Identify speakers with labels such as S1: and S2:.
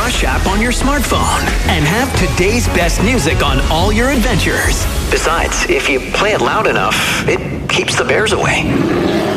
S1: Rush app on your smartphone and have today's best music on all your adventures. Besides, if you play it loud enough, it keeps the bears away.